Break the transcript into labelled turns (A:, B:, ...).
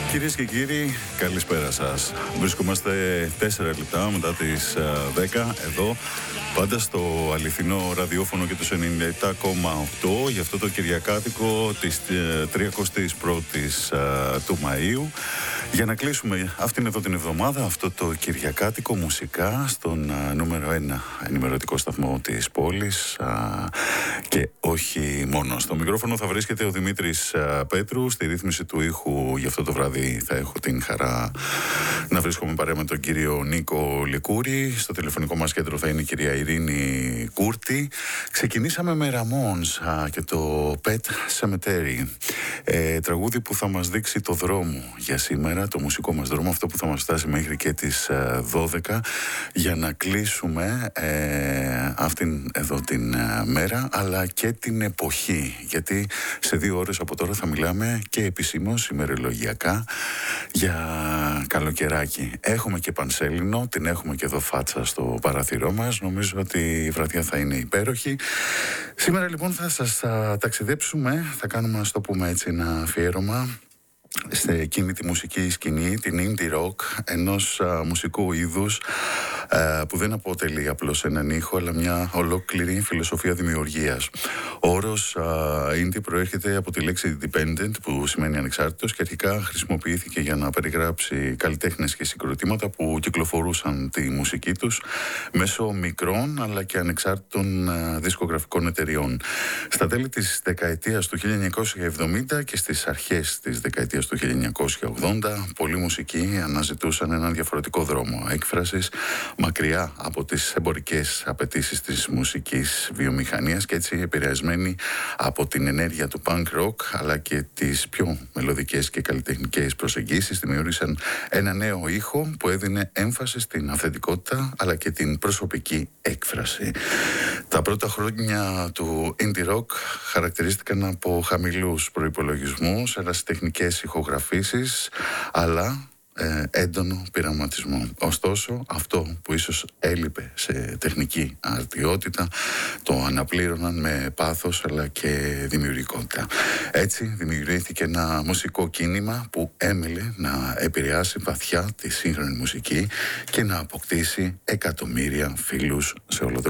A: Κυρίες και κύριοι, καλησπέρα σας. Βρισκόμαστε 4 λεπτά μετά τις 10 εδώ, πάντα στο αληθινό ραδιόφωνο και το 97,8 για αυτό το Κυριακάτικο της 31ης του Μαΐου, για να κλείσουμε αυτήν εδώ την εβδομάδα, αυτό το Κυριακάτικο μουσικά στον νούμερο 1 ενημερωτικό σταθμό της πόλης και όχι μόνο. Στο μικρόφωνο θα βρίσκεται ο Δημήτρης Πέτρου, στη ρύθμιση του ήχου για αυτό το βράδυ θα έχω την χαρά να βρίσκομαι παρέα με τον κύριο Νίκο Λικούρη. Στο τηλεφωνικό μας κέντρο θα είναι η κυρία Ειρήνη Κούρτη. Ξεκινήσαμε με Ραμόνς και το Pet Cemetery, τραγούδι που θα μας δείξει το δρόμο για σήμερα, το μουσικό μας δρόμο, αυτό που θα μας φτάσει μέχρι και τις 12 για να κλείσουμε αυτήν εδώ την μέρα, αλλά και την εποχή, γιατί σε 2 ώρες από τώρα θα μιλάμε και επισήμως ημερολογιακά για καλοκαιράκι. Έχουμε και πανσέλινο, την έχουμε και εδώ φάτσα στο παράθυρό μας. Νομίζω ότι η βραδιά θα είναι υπέροχη. Σήμερα λοιπόν θα σας ταξιδέψουμε, θα κάνουμε, ας το πούμε έτσι, ένα αφιέρωμα σε εκείνη τη μουσική σκηνή, την indie rock, ενός μουσικού είδους που δεν αποτελεί απλώς έναν ήχο, αλλά μια ολόκληρη φιλοσοφία δημιουργίας. Ο όρος indie προέρχεται από τη λέξη independent, που σημαίνει ανεξάρτητος, και αρχικά χρησιμοποιήθηκε για να περιγράψει καλλιτέχνες και συγκροτήματα που κυκλοφορούσαν τη μουσική τους μέσω μικρών αλλά και ανεξάρτητων δισκογραφικών εταιριών. Στα τέλη της δεκαετίας του 1970 και στις αρχές της δεκαετίας του 1980, πολλοί μουσικοί αναζητούσαν έναν διαφορετικό δρόμο έκφρασης, μακριά από τις εμπορικές απαιτήσεις της μουσικής βιομηχανίας, και έτσι επηρεασμένοι από την ενέργεια του punk rock αλλά και τις πιο μελωδικές και καλλιτεχνικές προσεγγίσεις, δημιούργησαν ένα νέο ήχο που έδινε έμφαση στην αυθεντικότητα αλλά και την προσωπική έκφραση. Τα πρώτα χρόνια του indie rock χαρακτηρίστηκαν από χαμηλούς προϋπολογισμούς, ερασιτεχνικές ηχογραφήσεις αλλά έντονο πειραματισμό. Ωστόσο, αυτό που ίσως έλειπε σε τεχνική αρτιότητα το αναπλήρωναν με πάθος αλλά και δημιουργικότητα. Έτσι δημιουργήθηκε ένα μουσικό κίνημα που έμελε να επηρεάσει βαθιά τη σύγχρονη μουσική και να αποκτήσει εκατομμύρια φίλους σε όλο τον